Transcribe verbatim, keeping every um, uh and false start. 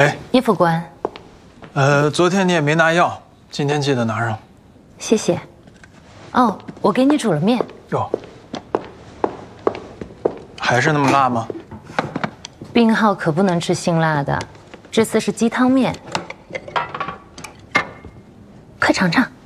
哎， 叶副官， 呃，昨天你也没拿药，今天记得拿上。 谢谢。哦，我给你煮了面。 哟，还是那么辣吗？ 病号可不能吃辛辣的，这次是鸡汤面，快尝尝。